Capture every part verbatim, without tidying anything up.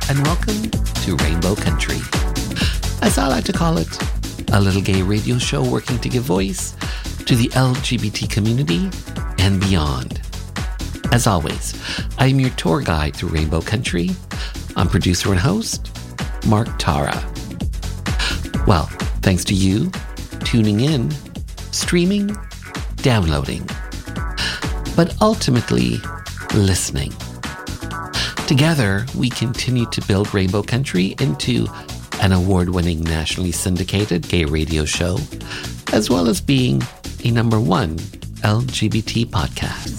and welcome to Rainbow Country. As I like to call it, a little gay radio show working to give voice to the L G B T community and beyond. As always, I am your tour guide through Rainbow Country. I'm producer and host, Mark Tara. Well, thanks to you tuning in, streaming, downloading, but ultimately listening. Together, we continue to build Rainbow Country into an award-winning nationally syndicated gay radio show, as well as being a number one L G B T podcast.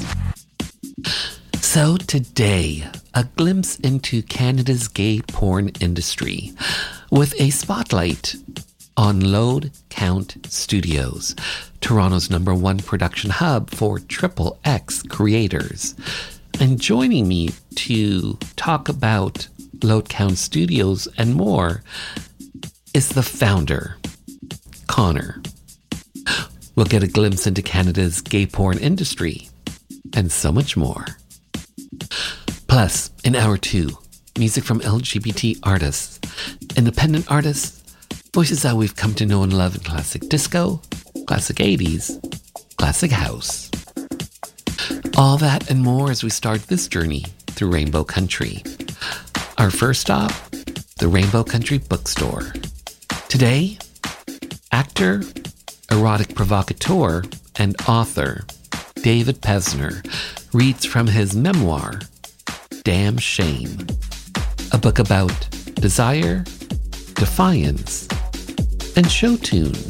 So today, a glimpse into Canada's gay porn industry with a spotlight on Load Count Studios, Toronto's number one production hub for triple X creators. And joining me to talk about Load Count Studios and more is the founder, Connor. We'll get a glimpse into Canada's gay porn industry and so much more. Plus, in hour two, music from L G B T artists, independent artists, voices that we've come to know and love in classic disco, classic eighties, classic house. All that and more as we start this journey through Rainbow Country. Our first stop, the Rainbow Country Bookstore. Today, actor, erotic provocateur, and author David Pesner reads from his memoir, Damn Shame, a book about desire, defiance, and show tunes.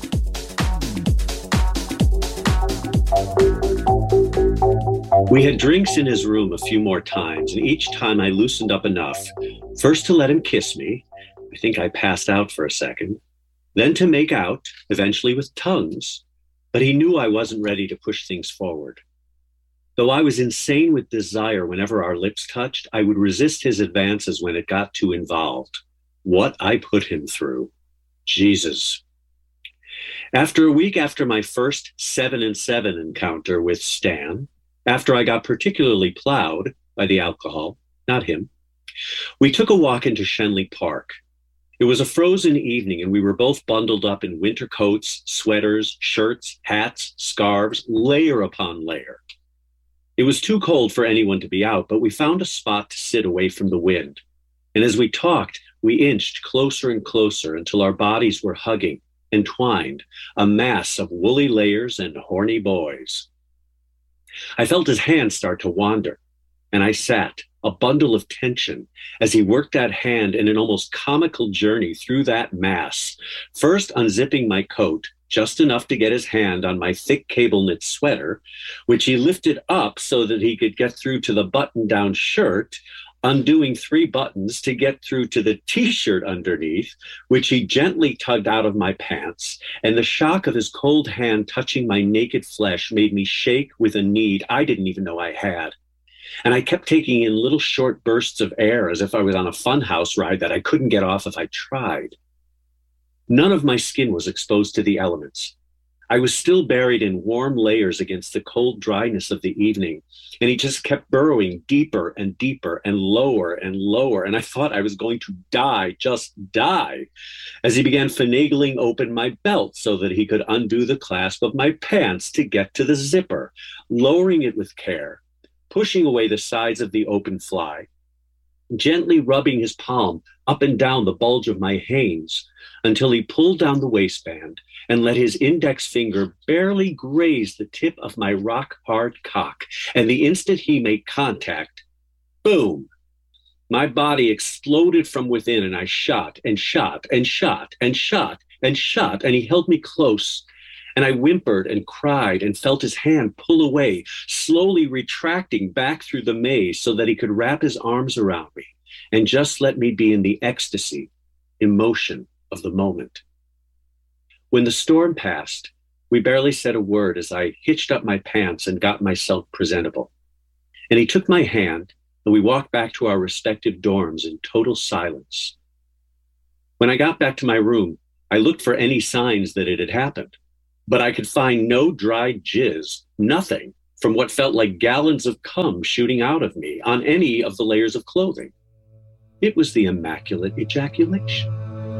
We had drinks in his room a few more times, and each time I loosened up enough, first to let him kiss me, I think I passed out for a second, then to make out, eventually with tongues, but he knew I wasn't ready to push things forward. Though I was insane with desire whenever our lips touched, I would resist his advances when it got too involved. What I put him through. Jesus. After a week after my first seven and seven encounter with Stan, after I got particularly plowed by the alcohol, not him, we took a walk into Shenley Park. It was a frozen evening, and we were both bundled up in winter coats, sweaters, shirts, hats, scarves, layer upon layer. It was too cold for anyone to be out, but we found a spot to sit away from the wind. And as we talked, we inched closer and closer until our bodies were hugging, entwined, a mass of woolly layers and horny boys. I felt his hand start to wander, and I sat, a bundle of tension, as he worked that hand in an almost comical journey through that mass, first unzipping my coat, just enough to get his hand on my thick cable knit sweater, which he lifted up so that he could get through to the button-down shirt, undoing three buttons to get through to the t-shirt underneath, which he gently tugged out of my pants, and the shock of his cold hand touching my naked flesh made me shake with a need I didn't even know I had. And I kept taking in little short bursts of air as if I was on a funhouse ride that I couldn't get off if I tried. None of my skin was exposed to the elements. I was still buried in warm layers against the cold dryness of the evening, and he just kept burrowing deeper and deeper and lower and lower, and I thought I was going to die, just die, as he began finagling open my belt so that he could undo the clasp of my pants to get to the zipper, lowering it with care, pushing away the sides of the open fly, gently rubbing his palm up and down the bulge of my hanes until he pulled down the waistband and let his index finger barely graze the tip of my rock-hard cock. And the instant he made contact, boom, my body exploded from within, and I shot and shot and shot and shot and shot, and he held me close. And I whimpered and cried and felt his hand pull away, slowly retracting back through the maze so that he could wrap his arms around me and just let me be in the ecstasy, emotion of the moment. When the storm passed, we barely said a word as I hitched up my pants and got myself presentable. And he took my hand, and we walked back to our respective dorms in total silence. When I got back to my room, I looked for any signs that it had happened, but I could find no dried jizz, nothing from what felt like gallons of cum shooting out of me on any of the layers of clothing. It was the Immaculate Ejaculation.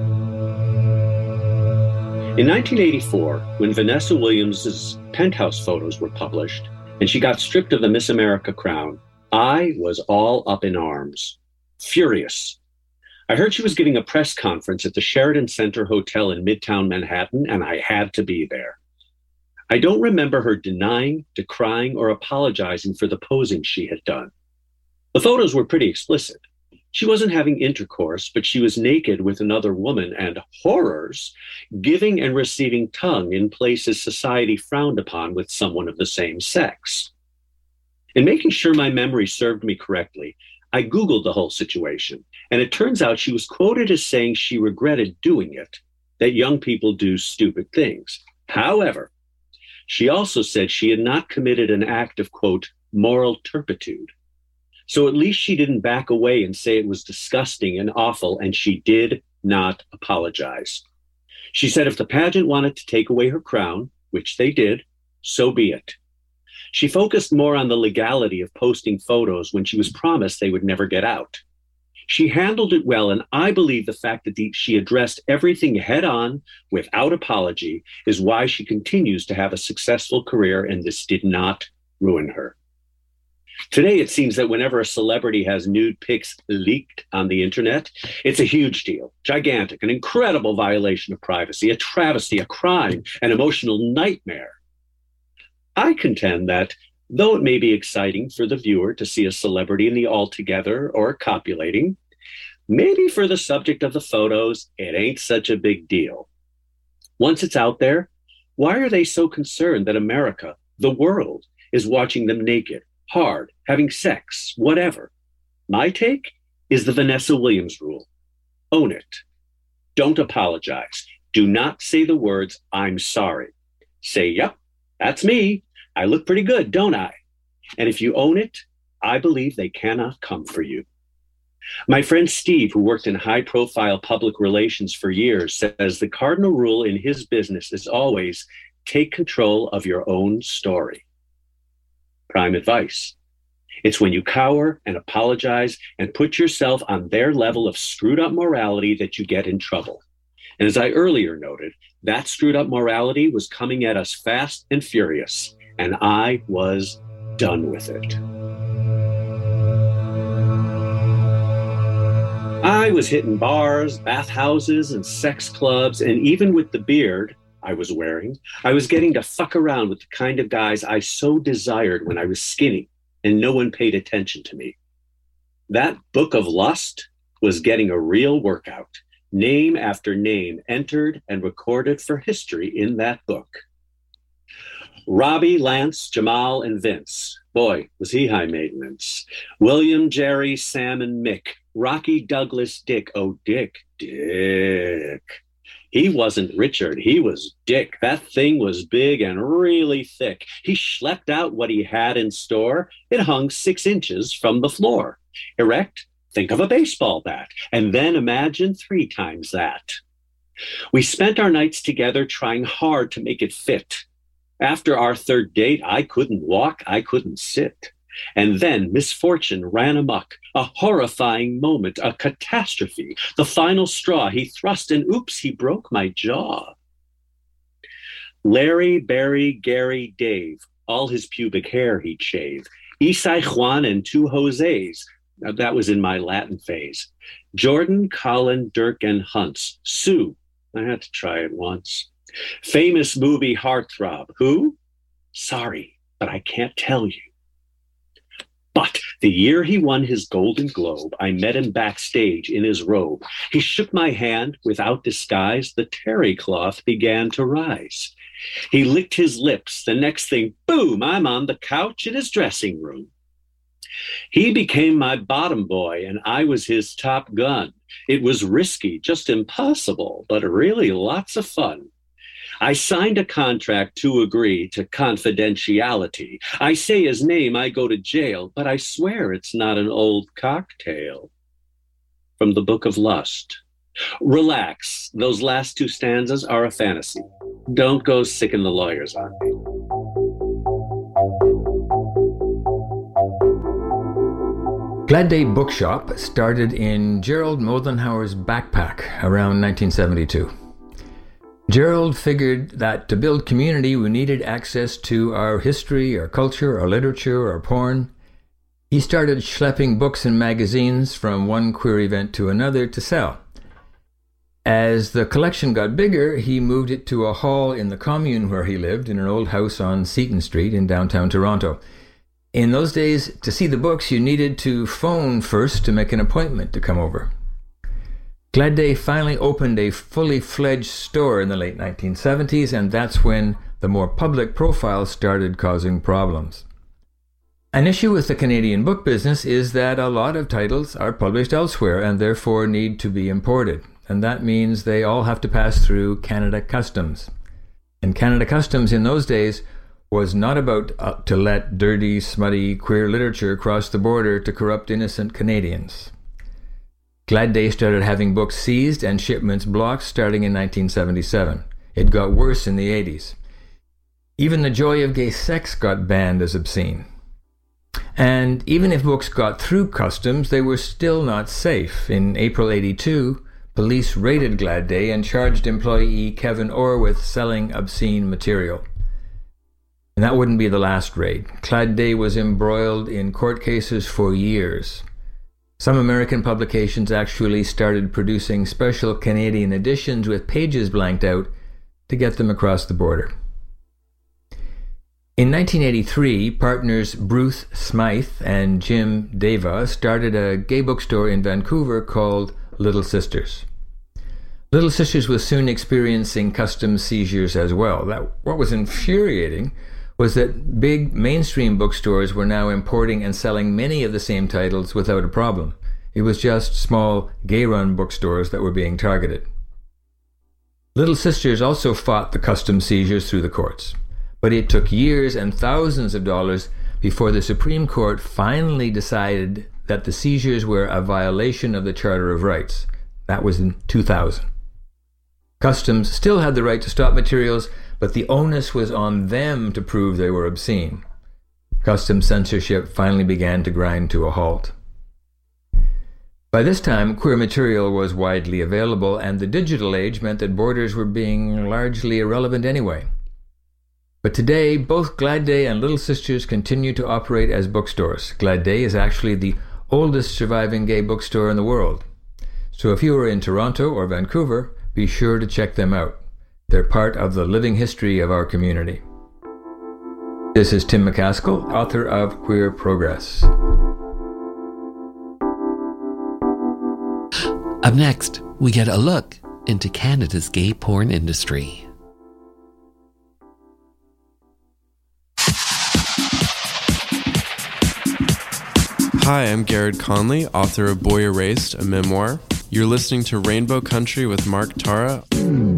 In nineteen eighty-four, when Vanessa Williams' penthouse photos were published and she got stripped of the Miss America crown, I was all up in arms, furious. I heard she was giving a press conference at the Sheraton Center Hotel in Midtown Manhattan, and I had to be there. I don't remember her denying, decrying, or apologizing for the posing she had done. The photos were pretty explicit. She wasn't having intercourse, but she was naked with another woman and, horrors, giving and receiving tongue in places society frowned upon with someone of the same sex. In making sure my memory served me correctly, I Googled the whole situation, and it turns out she was quoted as saying she regretted doing it, that young people do stupid things. However, she also said she had not committed an act of, quote, moral turpitude. So at least she didn't back away and say it was disgusting and awful, and she did not apologize. She said if the pageant wanted to take away her crown, which they did, so be it. She focused more on the legality of posting photos when she was promised they would never get out. She handled it well, and I believe the fact that the, she addressed everything head on without apology is why she continues to have a successful career, and this did not ruin her. Today, it seems that whenever a celebrity has nude pics leaked on the internet, it's a huge deal, gigantic, an incredible violation of privacy, a travesty, a crime, an emotional nightmare. I contend that, though it may be exciting for the viewer to see a celebrity in the all-together or copulating, maybe for the subject of the photos, it ain't such a big deal. Once it's out there, why are they so concerned that America, the world, is watching them naked, hard, having sex, whatever? My take is the Vanessa Williams rule. Own it. Don't apologize. Do not say the words, I'm sorry. Say, yep, that's me. I look pretty good, don't I? And if you own it, I believe they cannot come for you. My friend Steve, who worked in high-profile public relations for years, says the cardinal rule in his business is always take control of your own story. Prime advice. It's when you cower and apologize and put yourself on their level of screwed up morality that you get in trouble. And as I earlier noted, that screwed up morality was coming at us fast and furious, and I was done with it. I was hitting bars, bathhouses, and sex clubs, and even with the beard I was wearing, I was getting to fuck around with the kind of guys I so desired when I was skinny and no one paid attention to me. That book of lust was getting a real workout. Name after name entered and recorded for history in that book. Robbie, Lance, Jamal, and Vince. Boy, was he high maintenance. William, Jerry, Sam, and Mick. Rocky, Douglas, Dick. Oh, Dick, Dick. He wasn't Richard, he was Dick. That thing was big and really thick. He schlepped out what he had in store. It hung six inches from the floor. Erect, think of a baseball bat, and then imagine three times that. We spent our nights together trying hard to make it fit. After our third date, I couldn't walk, I couldn't sit. And then misfortune ran amok, a horrifying moment, a catastrophe, the final straw. He thrust and oops, he broke my jaw. Larry, Barry, Gary, Dave, all his pubic hair he'd shave. Isai, Juan, and two Jose's. Now, that was in my Latin phase. Jordan, Colin, Dirk, and Hunts. Sue, I had to try it once. Famous movie heartthrob. Who? Sorry, but I can't tell you. But the year he won his Golden Globe, I met him backstage in his robe. He shook my hand without disguise. The terry cloth began to rise. He licked his lips. The next thing, boom, I'm on the couch in his dressing room. He became my bottom boy, and I was his top gun. It was risky, just impossible, but really lots of fun. I signed a contract to agree to confidentiality. I say his name, I go to jail, but I swear it's not an old cocktail. From the Book of Lust. Relax, those last two stanzas are a fantasy. Don't go sicken the lawyers on me. Glad Day Bookshop started in Gerald Moldenhauer's backpack around nineteen seventy-two. Gerald figured that to build community, we needed access to our history, our culture, our literature, our porn. He started schlepping books and magazines from one queer event to another to sell. As the collection got bigger, he moved it to a hall in the commune where he lived, in an old house on Seton Street in downtown Toronto. In those days, to see the books, you needed to phone first to make an appointment to come over. Glad Day finally opened a fully fledged store in the late nineteen seventies, and that's when the more public profiles started causing problems. An issue with the Canadian book business is that a lot of titles are published elsewhere and therefore need to be imported, and that means they all have to pass through Canada Customs. And Canada Customs in those days was not about uh, to let dirty, smutty, queer literature cross the border to corrupt innocent Canadians. Glad Day started having books seized and shipments blocked starting in nineteen seventy-seven. It got worse in the eighties. Even The Joy of Gay Sex got banned as obscene. And even if books got through customs, they were still not safe. In April eighty-two, police raided Glad Day and charged employee Kevin Orr with selling obscene material. And that wouldn't be the last raid. Glad Day was embroiled in court cases for years. Some American publications actually started producing special Canadian editions with pages blanked out to get them across the border. In nineteen eighty-three, partners Bruce Smythe and Jim Deva started a gay bookstore in Vancouver called Little Sisters. Little Sisters was soon experiencing customs seizures as well. That, what was infuriating was that big mainstream bookstores were now importing and selling many of the same titles without a problem. It was just small gay-run bookstores that were being targeted. Little Sisters also fought the customs seizures through the courts, but it took years and thousands of dollars before the Supreme Court finally decided that the seizures were a violation of the Charter of Rights. That was in two thousand. Customs still had the right to stop materials, but the onus was on them to prove they were obscene. Customs censorship finally began to grind to a halt. By this time, queer material was widely available, and the digital age meant that borders were being largely irrelevant anyway. But today, both Glad Day and Little Sisters continue to operate as bookstores. Glad Day is actually the oldest surviving gay bookstore in the world. So if you are in Toronto or Vancouver, be sure to check them out. They're part of the living history of our community. This is Tim McCaskill, author of Queer Progress. Up next, we get a look into Canada's gay porn industry. Hi, I'm Garrett Conley, author of Boy Erased, a memoir. You're listening to Rainbow Country with Mark Tara.